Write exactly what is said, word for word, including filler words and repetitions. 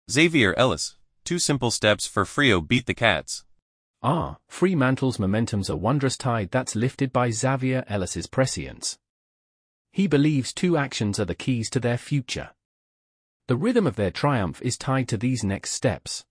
Xavier Ellis, Two Simple Steps for Frio Beat the Cats. Ah, Fremantle's momentum's a wondrous tide that's lifted by Xavier Ellis's prescience. He believes two actions are the keys to their future. The rhythm of their triumph is tied to these next steps.